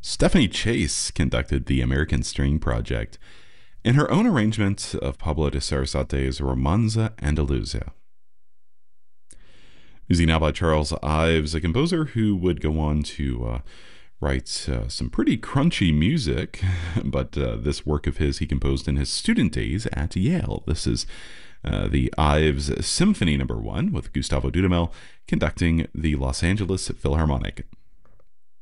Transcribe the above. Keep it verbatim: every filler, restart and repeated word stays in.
Stephanie Chase conducted the American String Project in her own arrangement of Pablo de Sarasate's Romanza Andaluza. Music now by Charles Ives, a composer who would go on to uh, write uh, some pretty crunchy music, but uh, this work of his he composed in his student days at Yale. This is uh, the Ives Symphony Number One with Gustavo Dudamel conducting the Los Angeles Philharmonic.